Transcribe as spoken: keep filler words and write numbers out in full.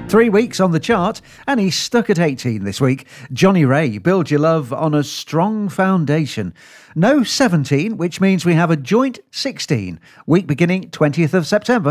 Three weeks on the chart, and he's stuck at eighteen this week. Johnny Ray, Build Your Love on a Strong Foundation. No seventeen, which means we have a joint sixteen. Week beginning twentieth of September.